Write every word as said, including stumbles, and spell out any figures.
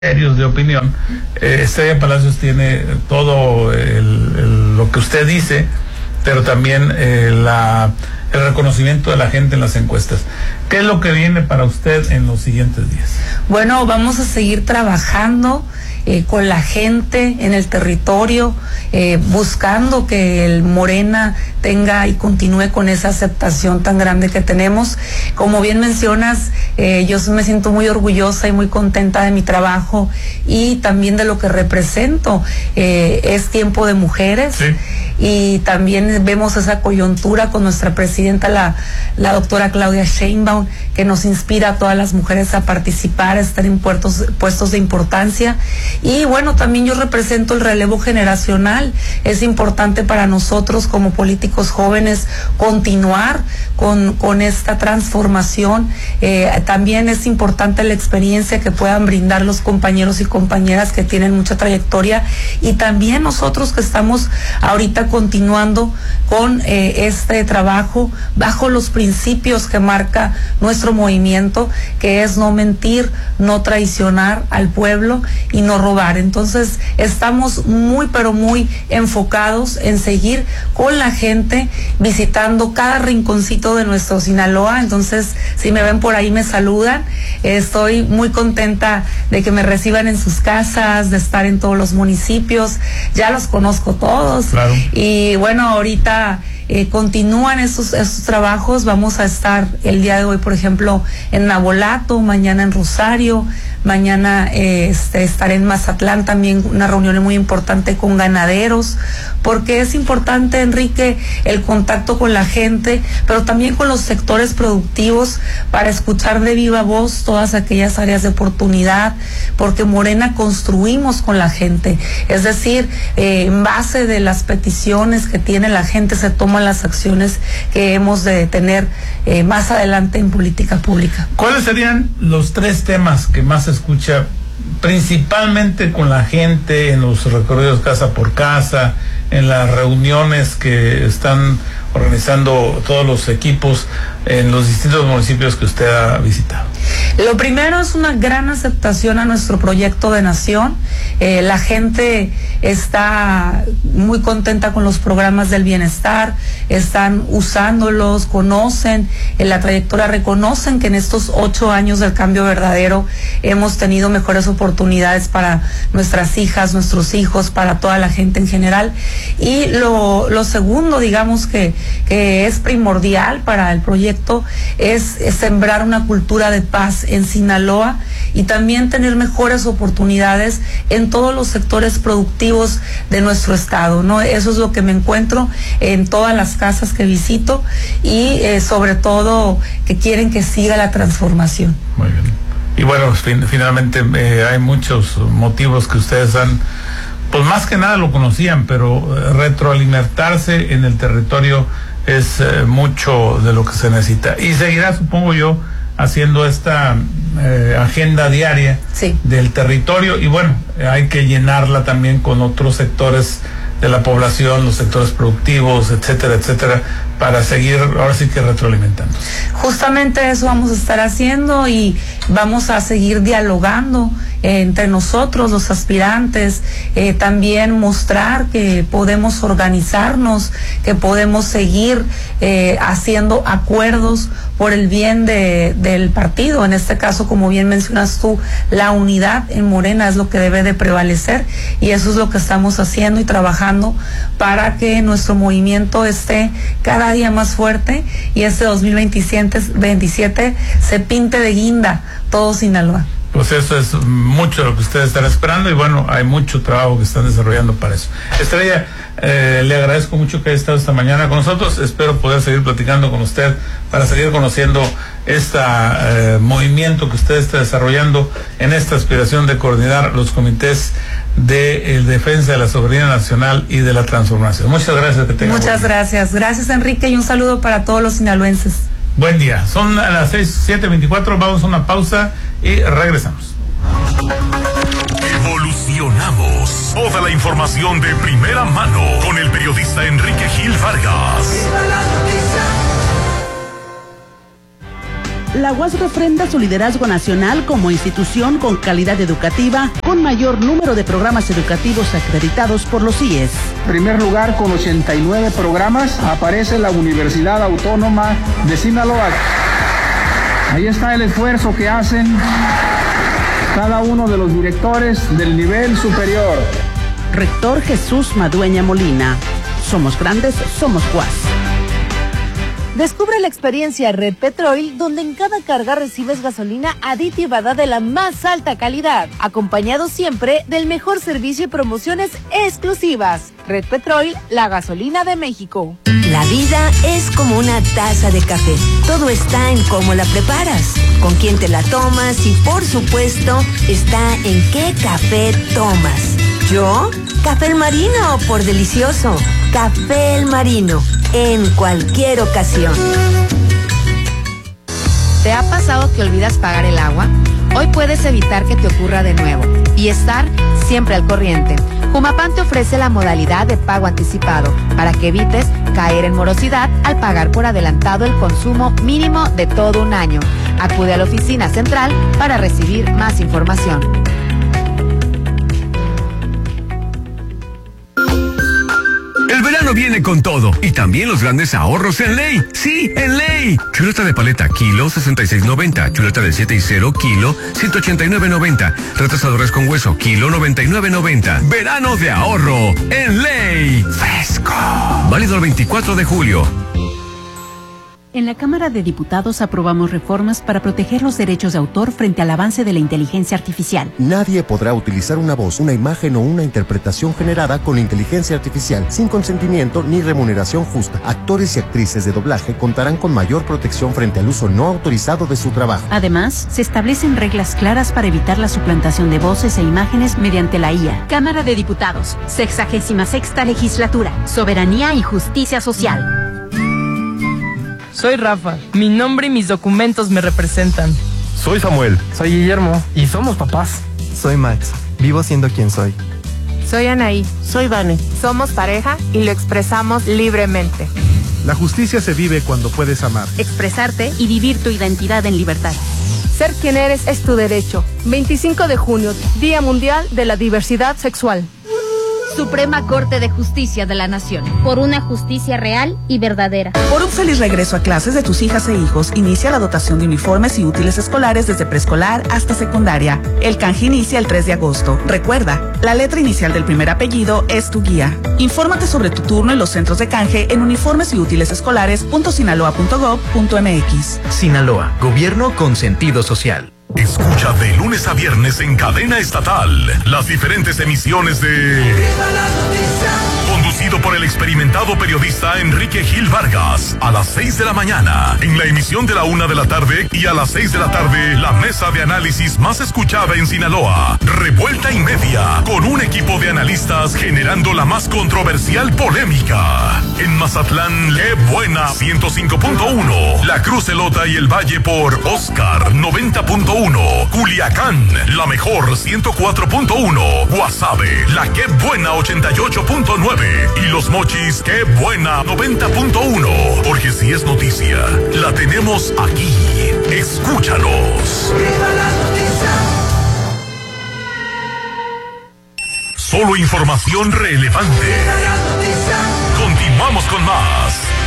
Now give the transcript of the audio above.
serios de opinión, eh, Estrella Palacios tiene todo el, el, lo que usted dice, pero también eh, la, el reconocimiento de la gente en las encuestas. ¿Qué es lo que viene para usted en los siguientes días? Bueno, vamos a seguir trabajando eh, con la gente en el territorio, eh, buscando que el Morena tenga y continúe con esa aceptación tan grande que tenemos. Como bien mencionas, eh, yo me siento muy orgullosa y muy contenta de mi trabajo y también de lo que represento. Eh, es tiempo de mujeres. Sí. Y también vemos esa coyuntura con nuestra presidenta, la, la doctora Claudia Sheinbaum, que nos inspira a todas las mujeres a participar, a estar en puertos, puestos de importancia. Y bueno, también yo represento el relevo generacional. Es importante para nosotros como políticos jóvenes continuar con, con esta transformación. Eh, también es importante la experiencia que puedan brindar los compañeros y compañeras que tienen mucha trayectoria, y también nosotros que estamos ahorita continuando con eh, este trabajo bajo los principios que marca nuestro movimiento, que es no mentir, no traicionar al pueblo y no robar. Entonces estamos muy pero muy enfocados en seguir con la gente, visitando cada rinconcito de nuestro Sinaloa. Entonces, si me ven por ahí, me saludan. Estoy muy contenta de que me reciban en sus casas, de estar en todos los municipios. Ya los conozco todos. Claro. Y bueno, ahorita eh, continúan estos, estos trabajos. Vamos a estar el día de hoy, por ejemplo, en Navolato, mañana en Rosario, mañana eh, este, estaré en Mazatlán, también una reunión muy importante con ganaderos, porque es importante, Enrique, el contacto con la gente, pero también con los sectores productivos, para escuchar de viva voz todas aquellas áreas de oportunidad, porque Morena construimos con la gente, es decir, eh, en base de las peticiones que tiene la gente se toman las acciones que hemos de tener eh, más adelante en política pública. ¿Cuáles serían los tres temas que más se escucha principalmente con la gente en los recorridos casa por casa, en las reuniones que están organizando todos los equipos en los distintos municipios que usted ha visitado? Lo primero es una gran aceptación a nuestro proyecto de nación. Eh, la gente está muy contenta con los programas del bienestar, están usándolos, conocen eh, la trayectoria, reconocen que en estos ocho años del cambio verdadero hemos tenido mejores oportunidades para nuestras hijas, nuestros hijos, para toda la gente en general. Y lo, lo segundo, digamos que, que es primordial para el proyecto, es, es sembrar una cultura de paz en Sinaloa y también tener mejores oportunidades en todos los sectores productivos de nuestro estado, ¿no? Eso es lo que me encuentro en todas las casas que visito, y eh, sobre todo que quieren que siga la transformación. Muy bien. Y bueno, fin, finalmente eh, hay muchos motivos que ustedes han, pues más que nada lo conocían, pero eh, retroalimentarse en el territorio es eh, mucho de lo que se necesita. Y seguirá, supongo yo, haciendo esta eh, agenda diaria sí. del territorio, y bueno, hay que llenarla también con otros sectores de la población, los sectores productivos, etcétera, etcétera, para seguir ahora sí que retroalimentando. Justamente eso vamos a estar haciendo, y vamos a seguir dialogando eh, entre nosotros, los aspirantes, eh, también mostrar que podemos organizarnos, que podemos seguir eh, haciendo acuerdos por el bien de, del partido. En este caso, como bien mencionas tú, la unidad en Morena es lo que debe de prevalecer, y eso es lo que estamos haciendo y trabajando para que nuestro movimiento esté cada día más fuerte, y este dos mil veintisiete se pinte de guinda todo Sinaloa. Pues eso es mucho lo que ustedes están esperando, y bueno, hay mucho trabajo que están desarrollando para eso. Estrella, eh, le agradezco mucho que haya estado esta mañana con nosotros. Espero poder seguir platicando con usted para seguir conociendo este eh, movimiento que usted está desarrollando en esta aspiración de coordinar los comités de eh, defensa de la soberanía nacional y de la transformación. Muchas gracias. Que tenga Muchas gracias. Gracias, Enrique, y un saludo para todos los sinaloenses. Buen día. Son a las seis, siete veinticuatro. Vamos a una pausa y regresamos. Evolucionamos. Toda la información de primera mano con el periodista Enrique Gil Vargas. la U A S refrenda su liderazgo nacional como institución con calidad educativa, con mayor número de programas educativos acreditados por los I E S. En primer lugar, con ochenta y nueve programas, aparece la Universidad Autónoma de Sinaloa. Ahí está el esfuerzo que hacen cada uno de los directores del nivel superior. Rector Jesús Madueña Molina. Somos grandes, somos U A S. Descubre la experiencia Red Petrol, donde en cada carga recibes gasolina aditivada de la más alta calidad, acompañado siempre del mejor servicio y promociones exclusivas. Red Petrol, la gasolina de México. La vida es como una taza de café. Todo está en cómo la preparas, con quién te la tomas y, por supuesto, está en qué café tomas. ¿Yo? Café El Marino, por delicioso. Café El Marino, en cualquier ocasión. ¿Te ha pasado que olvidas pagar el agua? Hoy puedes evitar que te ocurra de nuevo y estar siempre al corriente. Jumapam te ofrece la modalidad de pago anticipado para que evites caer en morosidad al pagar por adelantado el consumo mínimo de todo un año. Acude a la oficina central para recibir más información. El verano viene con todo y también los grandes ahorros en Ley. Sí, en Ley. Chuleta de paleta kilo sesenta y seis noventa, chuleta de siete y cero kilo ciento ochenta y nueve noventa, retrasadores con hueso kilo noventa y nueve noventa. Verano de ahorro en Ley. Fresco. Válido el veinticuatro de julio. En la Cámara de Diputados aprobamos reformas para proteger los derechos de autor frente al avance de la inteligencia artificial. Nadie podrá utilizar una voz, una imagen o una interpretación generada con inteligencia artificial sin consentimiento ni remuneración justa. Actores y actrices de doblaje contarán con mayor protección frente al uso no autorizado de su trabajo. Además, se establecen reglas claras para evitar la suplantación de voces e imágenes mediante la I A. Cámara de Diputados, sexagésima sexta legislatura, soberanía y justicia social. Soy Rafa, mi nombre y mis documentos me representan. Soy Samuel. Soy Guillermo y somos papás. Soy Max, vivo siendo quien soy. Soy Anaí. Soy Vane. Somos pareja y lo expresamos libremente. La justicia se vive cuando puedes amar, expresarte y vivir tu identidad en libertad. Ser quien eres es tu derecho. veinticinco de junio, Día Mundial de la Diversidad Sexual. Suprema Corte de Justicia de la Nación. Por una justicia real y verdadera. Por un feliz regreso a clases de tus hijas e hijos, inicia la dotación de uniformes y útiles escolares desde preescolar hasta secundaria. El canje inicia el tres de agosto. Recuerda, la letra inicial del primer apellido es tu guía. Infórmate sobre tu turno en los centros de canje en uniformes y útiles escolares punto sinaloa punto gob punto mx. Sinaloa, gobierno con sentido social. Escucha de lunes a viernes en cadena estatal las diferentes emisiones de Conducido por el experimentado periodista Enrique Gil Vargas, a las seis de la mañana, en la emisión de la una de la tarde, y a las seis de la tarde, la mesa de análisis más escuchada en Sinaloa, Revuelta y Media, con un equipo de analistas generando la más controversial polémica. En Mazatlán, Qué Buena ciento cinco punto uno, La Cruz Elota y el Valle por Oscar noventa punto uno, Culiacán, La Mejor ciento cuatro punto uno, Guasave, La Qué Buena ochenta y ocho punto nueve y Los Mochis, Qué Buena noventa punto uno, porque si es noticia, la tenemos aquí. Escúchanos. Solo información relevante. Continuamos con más.